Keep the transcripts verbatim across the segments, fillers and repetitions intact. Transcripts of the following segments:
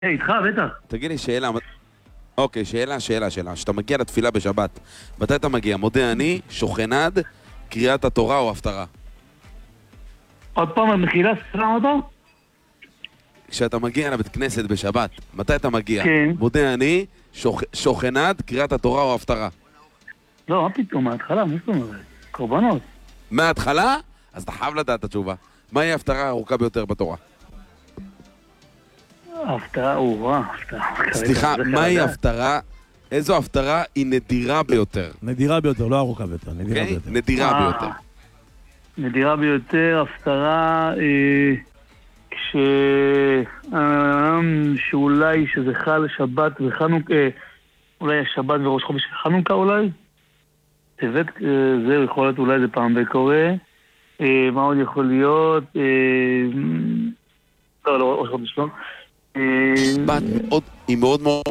היי, איתך, בטח. תגיד לי שאלה, אוקיי, שאלה, שאלה, שאלה. כשאתה מגיע לתפילה בשבת, מתי אתה מגיע? מודה אני, שוכנד, קריאת התורה או הפטרה? עוד פעם, מחילה, סלם אותו? כשאתה מגיע לבית כנסת בשבת, מתי אתה מגיע? כן. מודה אני, שוכ... שוכנד, קריאת התורה או הפטרה? לא, מה פתאום, מההתחלה, מה זאת אומרת? קורבנות. מההתחלה? אז אתה חייב לדעת את התשובה. מהי ההפטרה הארוכה ביותר בתורה? ההפטרה, או-אה, הפטרה. סליחה, מהי ההפטרה? איזו הפטרה היא נדירה ביותר? נדירה ביותר, לא ארוכה ביותר, נדירה אוקיי? ביותר. נדירה ביותר. נדירה ביותר, הפטרה, כש... שאולי שזה חל שבת וחנוכה, אולי השבת וראש חודש חנוכה אולי? טבת, זה יכול להיות אולי זה פעם בקורא. מה עוד יכול להיות? לא, לא, ראש חודש לא. שבת מאוד, היא מאוד מאוד...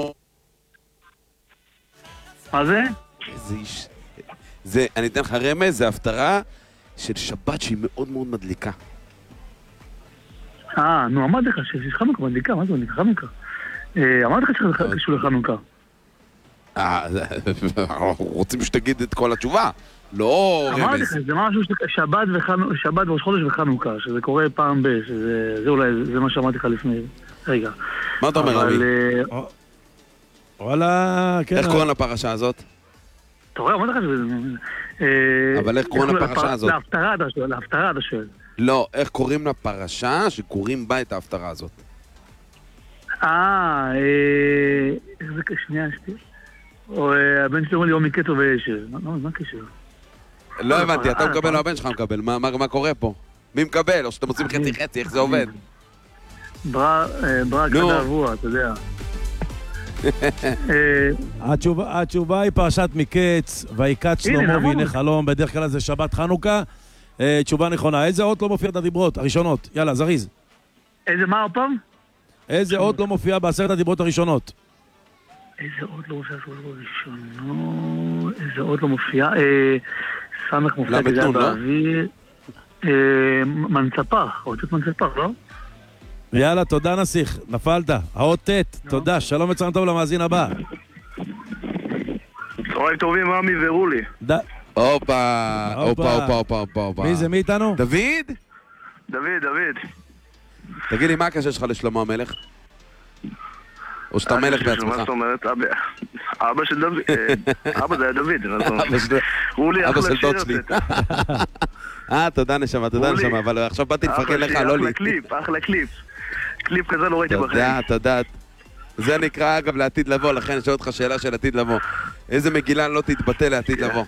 מה זה? זה איש... זה, אני אתן לך רמז, זה הפטרה של שבת שהיא מאוד מאוד מדליקה. אה, נו, אמרתי לך שיש חנוכה מדליקה, מה זה מדליקה? חנוכה. אמרתי לך שזה קשור לחנוכה. אה, אנחנו רוצים שתגיד את כל התשובה, לא רמז. אמרתי לך, זה משהו שבת שבת וראש חודש וחנוכה, שזה קורה פעם ב... זה אולי, זה מה שאמרתי לך לפני רגע. מה אתה אומר, רבי? וואלה, כן. איך קוראים לפרשה הזאת? אתה רואה, אמרתי לך שזה... אבל איך קוראים לפרשה הזאת? להפטרה אתה שואל, להפטרה אתה שואל. לא, איך קוראים לפרשה שקוראים בה את ההפטרה הזאת? אה, איך זה כשנייה שתי? או הבן שלי אומר לי, או מקטו וישר. מה הקשר? לא הבנתי, אתה מקבל או הבן שלך מקבל? מה קורה פה? מי מקבל? או שאתם עושים חצי חצי, איך זה עובד? ברק הדאבוע, אתה יודע. התשובה היא פרשת מקץ, ויקץ שלמה והנה חלום, בדרך כלל זה שבת חנוכה. תשובה נכונה. איזה אות לא מופיע בדיברות הראשונות? יאללה, זריז. איזה מה הפעם? איזה אות לא מופיע בעשרת הדיברות הראשונות? איזה אות לא מופיע בעשרת הדיברות הראשונות? איזה אות לא מופיע? סמך מופיע כזה באוויר. מנצפח, אותות מנצפח, לא? יאללה, תודה נסיך, נפלת. האות ט', תודה, שלום וצהריים טוב למאזין הבא. צהריים טובים, מאמי ורולי. הופה, הופה, הופה, הופה, הופה. מי זה, מי איתנו? דוד? דוד, דוד. תגיד לי, מה הקשר שלך לשלמה המלך? או שאתה מלך בעצמך? מה זאת אומרת? אבא של דוד. אבא זה היה דוד. רולי, אבא אחלה של דוד שלי. אה, תודה נשמה, תודה נשמה, אבל עכשיו באתי לפרגן לך, לא לי. אחלה קליפ, אחלה קליפ. קליפ כזה לא ראיתי בחיים. תודה, תודה. זה נקרא אגב לעתיד לבוא, לכן אני שואל אותך שאלה של עתיד לבוא. איזה מגילה לא תתבטא לעתיד לבוא?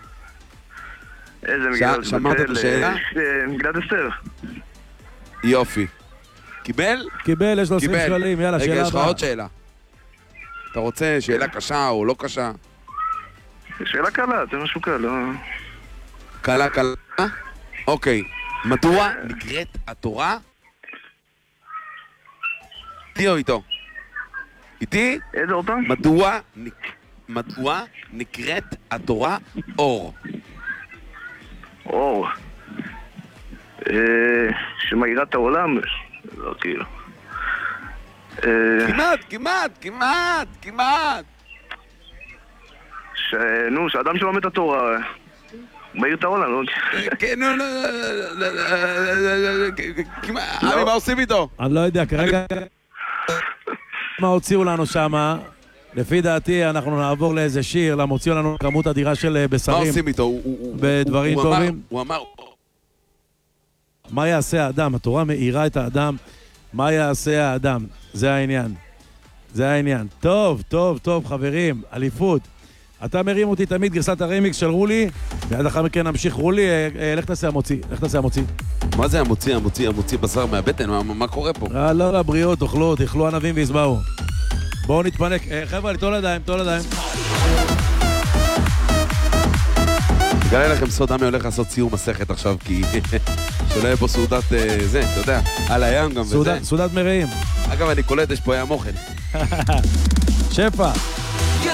איזה מגילה לא תתבטא? שמעת את השאלה? מגילת אסתר. יופי. קיבל? קיבל, יש לו עשרים שקלים, יאללה, שאלה הבאה. רגע, יש לך עוד שאלה. אתה רוצה שאלה קשה או לא קשה? שאלה קלה, זה משהו קל, לא... קלה, קלה? אוקיי. מדוע נקראת התורה? איתי או איתו? איתי? איזה עוד פעם? מדוע, מדוע נקראת התורה אור? אור. שמאירה את העולם? לא, כאילו. כמעט, כמעט, כמעט, כמעט. נו, שאדם שלומד את התורה, הוא מאיר את העולם, לא? כן, נו, לא, לא, לא, כמעט. מה עושים איתו? אני לא יודע, כרגע... מה הוציאו לנו שמה? לפי דעתי אנחנו נעבור לאיזה שיר, למה הוציאו לנו כמות אדירה של בשרים. מה עושים איתו? בדברים טובים. הוא אמר... מה יעשה האדם? התורה מאירה את האדם. מה יעשה האדם? זה העניין. זה העניין. טוב, טוב, טוב, חברים. אליפות. אתה מרים אותי תמיד גרסת הרמיקס של רולי, ועד אחר מכן נמשיך. רולי, לך תעשה המוציא. לך תעשה המוציא. מה זה המוציא? המוציא, המוציא בשר מהבטן? מה קורה פה? לא, לא, בריאות, אוכלו, תאכלו ענבים ויסבעו. בואו נתפנק. חבר'ה, תול ידיים, תול ידיים. גלה לכם סוד, עמי הולך לעשות סיום מסכת עכשיו, כי שלא יהיה פה סעודת זה, אתה יודע, על הים גם וזה. סעודת מרעים. אגב, אני קולט, יש פה ים אוכל. שפע.